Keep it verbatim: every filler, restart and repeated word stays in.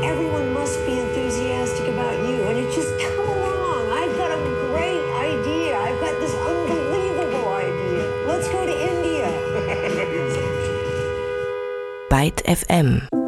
everyone must be enthusiastic about you. And it just, come along. I've got a great idea. I've got this unbelievable idea. Let's go to India. Byte F M